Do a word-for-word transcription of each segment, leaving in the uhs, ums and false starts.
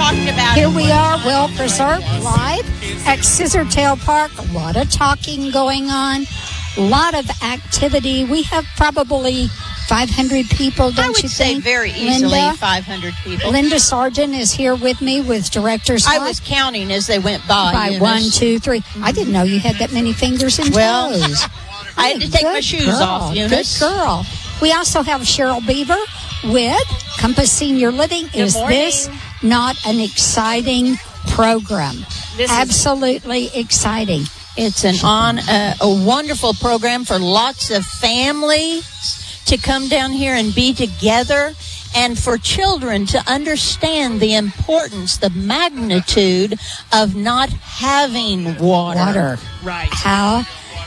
talked about Here it. we are, well preserved, live at Scissortail Park. A lot of talking going on, a lot of activity. We have probably five hundred people, don't I would you say think? very easily Linda, five hundred people. Linda Sargent is here with me with Director Scott. I was counting as they went by. By Eunice. one, two, three. I didn't know you had that many fingers and Well, toes. I had to take Good my shoes girl. off, Eunice. Good girl. We also have Cheryl Beaver with Compass Senior Living. Is morning. this not an exciting program? This is- Absolutely exciting. It's an on uh, a wonderful program for lots of families to come down here and be together, and for children to understand the importance, the magnitude of not having water. Water. Right. How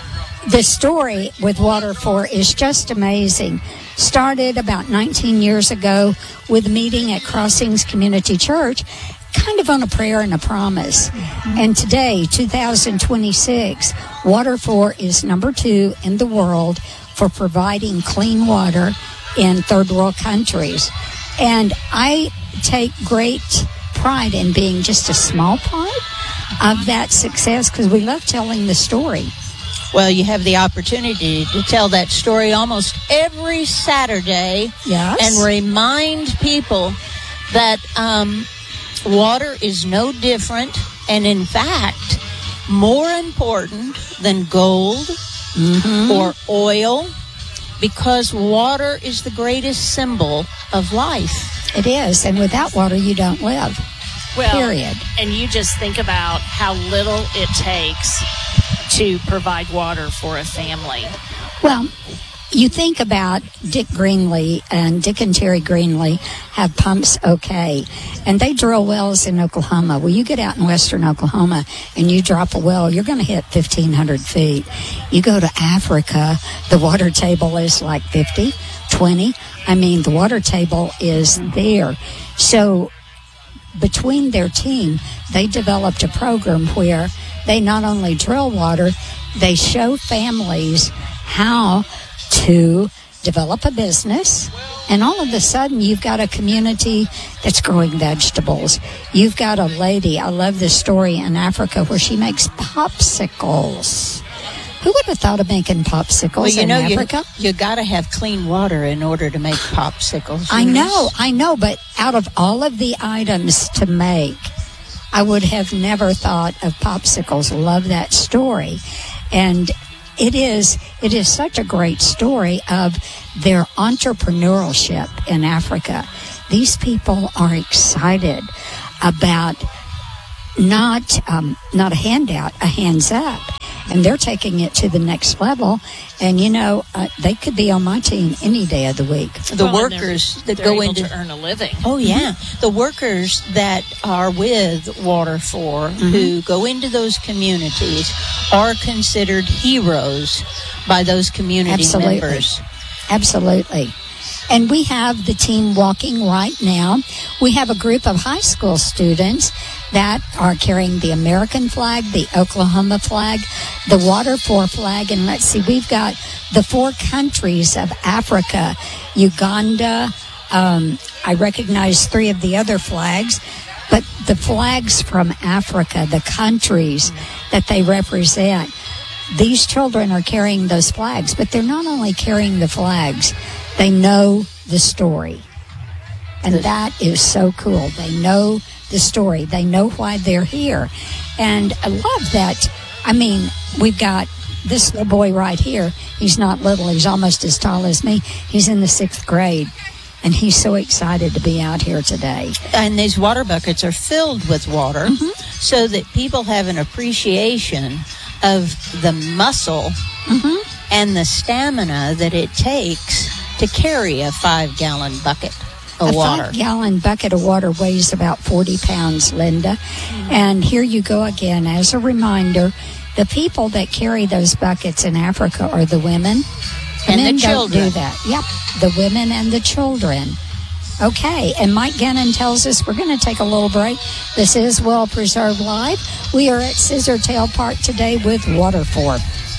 the story with Water for is just amazing. Started about nineteen years ago with a meeting at Crossings Community Church, kind of on a prayer and a promise. And today, two thousand twenty-six, Water for is number two in the world for providing clean water in third world countries. And I take great pride in being just a small part of that success because we love telling the story. Well, you have the opportunity to tell that story almost every Saturday. Yes. And remind people that um, water is no different, and in fact, more important than gold Mm-hmm. or oil, because water is the greatest symbol of life. It is, and without water, you don't live. Well, Period. And you just think about how little it takes to provide water for a family. Well, you think about Dick Greenlee, and Dick and Terry Greenlee have Pumps OK, and they drill wells in Oklahoma. Well, you get out in western Oklahoma and you drop a well, you're going to hit fifteen hundred feet. You go to Africa, the water table is like fifty, twenty. I mean, the water table is there. So between their team, they developed a program where they not only drill water, they show families how to develop a business, and all of a sudden you've got a community that's growing vegetables. You've got a lady, I love this story in Africa where she makes popsicles. Who would have thought of making popsicles Well, you in know, Africa? you, you got to have clean water in order to make popsicles. I Eunice. know, I know, but out of all of the items to make, I would have never thought of popsicles. Love that story. And it is it is such a great story of their entrepreneurship in Africa. These people are excited about not um, not a handout, a hands up, and they're taking it to the next level. And you know, uh, they could be on my team any day of the week. The Well, and workers they're, that they're go able into to earn a living. Oh, yeah. The workers that are with Water for, who go into those communities, are considered heroes by those community Absolutely. members. Absolutely. And we have the team walking right now. We have a group of high school students that are carrying the American flag, the Oklahoma flag, the Water for flag, and let's see, we've got the four countries of Africa, Uganda. Um, I recognize three of the other flags, but the flags from Africa, the countries that they represent, these children are carrying those flags, but they're not only carrying the flags, they know the story. And that is so cool. They know the story. They know why they're here. And I love that. I mean, we've got this little boy right here. He's not little. He's almost as tall as me. He's in the sixth grade. And he's so excited to be out here today. And these water buckets are filled with water so that people have an appreciation of the muscle and the stamina that it takes to carry a five-gallon bucket of a water. five-gallon bucket of water weighs about forty pounds, Linda. And here you go again. As a reminder, the people that carry those buckets in Africa are the women. And the men children. Don't do that. Yep, the women and the children. Okay, and Mike Gannon tells us we're going to take a little break. This is Well Preserved Live. We are at Scissortail Park today with Water for.